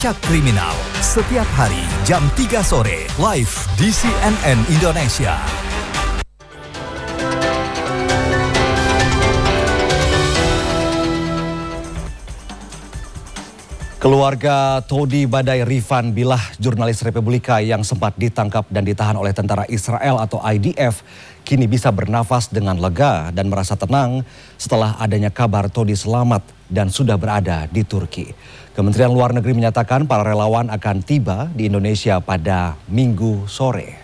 Cak Kriminal setiap hari jam 3 sore live di CNN Indonesia. Keluarga Todi Badai Rifan Billah, jurnalis Republika yang sempat ditangkap dan ditahan oleh tentara Israel atau IDF, kini bisa bernafas dengan lega dan merasa tenang setelah adanya kabar Todi selamat dan sudah berada di Turki. Kementerian Luar Negeri menyatakan para relawan akan tiba di Indonesia pada Minggu sore.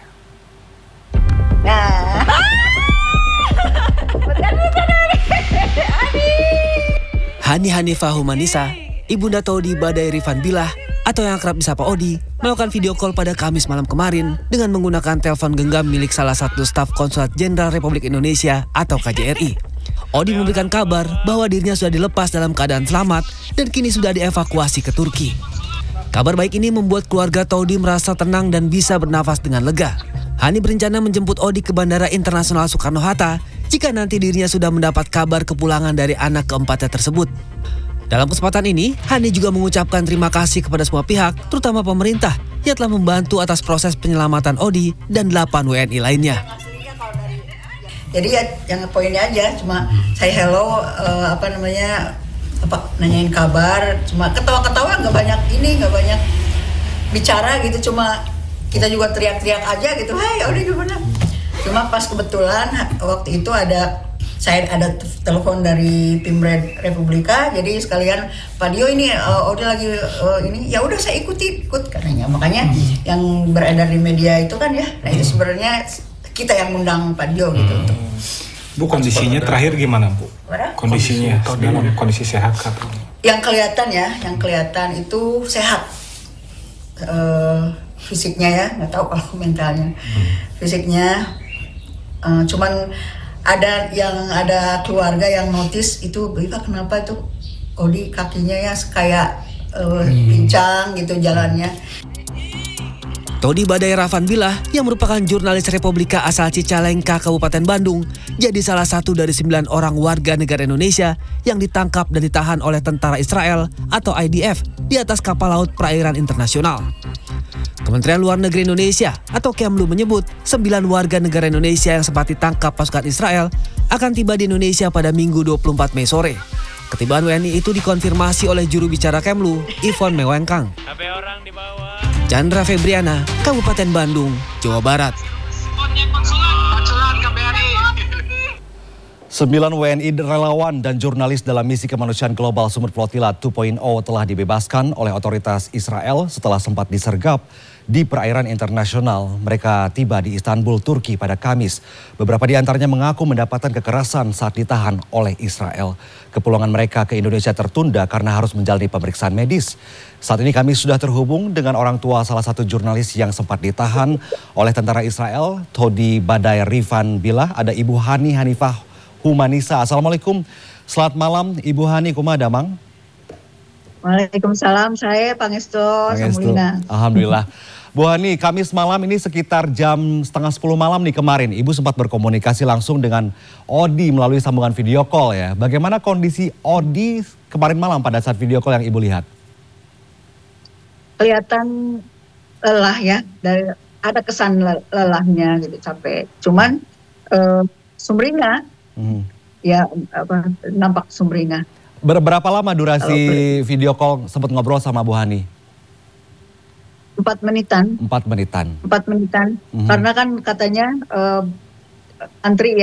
Hani Hanifah Humanisa, Ibunda Todi Badai Rifan Billah atau yang akrab disapa Odi, melakukan video call pada Kamis malam kemarin dengan menggunakan telepon genggam milik salah satu staf Konsulat Jenderal Republik Indonesia atau KJRI. Odi memberikan kabar bahwa dirinya sudah dilepas dalam keadaan selamat dan kini sudah dievakuasi ke Turki. Kabar baik ini membuat keluarga Todi merasa tenang dan bisa bernafas dengan lega. Hani berencana menjemput Odi ke Bandara Internasional Soekarno-Hatta jika nanti dirinya sudah mendapat kabar kepulangan dari anak keempatnya tersebut. Dalam kesempatan ini, Hani juga mengucapkan terima kasih kepada semua pihak, terutama pemerintah, yang telah membantu atas proses penyelamatan Odi dan 8 WNI lainnya. Jadi ya yang poinnya aja, cuma saya hello, nanyain kabar, cuma ketawa-ketawa, nggak banyak bicara gitu, cuma kita juga teriak-teriak aja gitu, hai Odi gimana? Cuma pas kebetulan waktu itu saya ada telepon dari tim Republika, jadi sekalian Pak Dio ini Odi lagi ini, ya udah saya ikut katanya. Makanya yang beredar di media itu kan ya, nah itu sebenarnya kita yang undang Pak Dio gitu. Bu, kondisinya terakhir gimana Bu? Kondisinya dalam kondisi sehat kah? Yang kelihatan itu sehat. Fisiknya ya, nggak tahu kalau mentalnya. Fisiknya, cuman ada keluarga yang notice itu, Pak kenapa itu Odi kakinya ya kayak pincang gitu jalannya. Todi Badai Rifan Billah yang merupakan jurnalis Republika asal Cicalengka, Kabupaten Bandung, jadi salah satu dari 9 orang warga negara Indonesia yang ditangkap dan ditahan oleh tentara Israel atau IDF di atas kapal laut perairan internasional. Kementerian Luar Negeri Indonesia atau Kemlu menyebut 9 warga negara Indonesia yang sempat ditangkap pasukan Israel akan tiba di Indonesia pada Minggu 24 Mei sore. Ketibaan WNI itu dikonfirmasi oleh juru bicara Kemlu, Ivon Mewengkang. Chandra Febriana, Kabupaten Bandung, Jawa Barat. 9 WNI relawan dan jurnalis dalam misi kemanusiaan global Sumut Flotilla 2.0 telah dibebaskan oleh otoritas Israel setelah sempat disergap di perairan internasional. Mereka tiba di Istanbul, Turki pada Kamis. Beberapa di antaranya mengaku mendapatkan kekerasan saat ditahan oleh Israel. Kepulangan mereka ke Indonesia tertunda karena harus menjalani pemeriksaan medis. Saat ini kami sudah terhubung dengan orang tua salah satu jurnalis yang sempat ditahan oleh tentara Israel, Todi Badai Rifan Billah. Ada Ibu Hani Hanifah Humanisa. Assalamualaikum. Selamat malam Ibu Hani, kumaha damang? Waalaikumsalam, saya Pangestu Samulina. Alhamdulillah. Bu Hani, Kamis malam ini sekitar jam 9:30 malam nih kemarin, Ibu sempat berkomunikasi langsung dengan Odi melalui sambungan video call ya. Bagaimana kondisi Odi kemarin malam pada saat video call yang Ibu lihat? Kelihatan lelah ya, ada kesan lelahnya gitu, capek. Cuman sumringah. Ya nampak sumringah. Berapa lama durasi video call sempat ngobrol sama Bu Hani? 4 menitan. 4 menitan. Karena kan katanya antri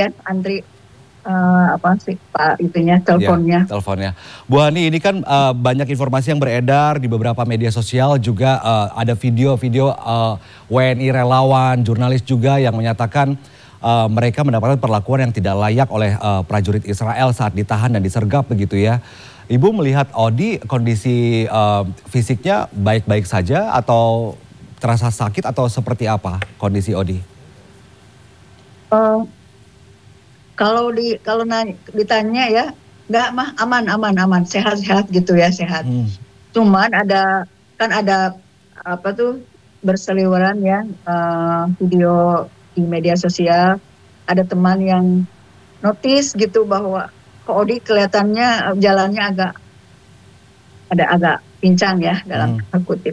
Pak itunya teleponnya. Ya, teleponnya. Bu Hani, ini kan banyak informasi yang beredar di beberapa media sosial juga ada video-video WNI relawan, jurnalis juga yang menyatakan mereka mendapatkan perlakuan yang tidak layak oleh prajurit Israel saat ditahan dan disergap begitu ya. Ibu melihat Odi kondisi fisiknya baik-baik saja atau terasa sakit atau seperti apa kondisi Odi? Kalau ditanya ya, enggak mah aman, sehat gitu ya, sehat. Cuman ada berseliweran ya video di media sosial, ada teman yang notice gitu bahwa kok Odi kelihatannya jalannya agak pincang ya dalam kutip.